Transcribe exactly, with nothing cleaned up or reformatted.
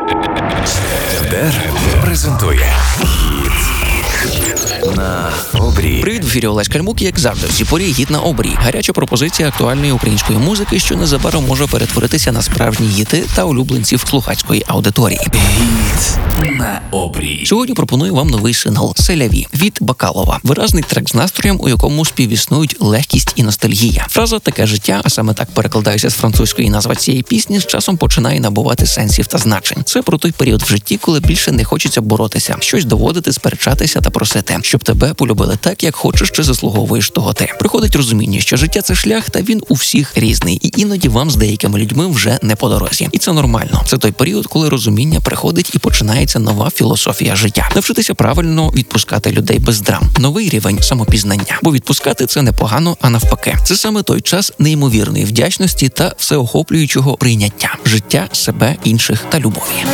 ТБР презентує «Гід на обрії». Привіт, в ефірі Олесь Кальмук, як завжди, всі порі «Гід на обрії». Гаряча пропозиція актуальної української музики, що незабаром може перетворитися на справжні гіти та улюбленців слухацької аудиторії. «Гід на обрії». Сьогодні пропоную вам новий сингл «Селяві» від Бакалова. Виразний трек з настроєм, у якому співіснують легкість і ностальгія. Фраза «таке життя», а саме так перекладається з французької назва цієї пісні, з часом починає набувати сенсів та значень. Це про той період в житті, коли більше не хочеться боротися, щось доводити, сперечатися та просити, щоб тебе полюбили так, як хочеш чи заслуговуєш того ти. Приходить розуміння, що життя – це шлях, та він у всіх різний, і іноді вам з деякими людьми вже не по дорозі. І це нормально. Це той період, коли розуміння приходить і починається нова філософія життя. Навчитися правильно відпускати людей без драм. Новий рівень самопізнання. Бо відпускати – це непогано, а навпаки. Це саме той час неймовірної вдячності та всеохоплюючого прийняття. Життя, себе, інших та любові.